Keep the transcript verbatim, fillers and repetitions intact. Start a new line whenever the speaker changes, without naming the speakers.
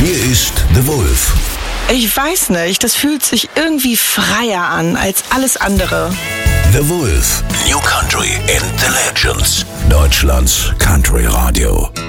Hier ist The Wolf.
Ich weiß nicht, das fühlt sich irgendwie freier an als alles andere.
The Wolf. New Country and the Legends. Deutschlands Country Radio.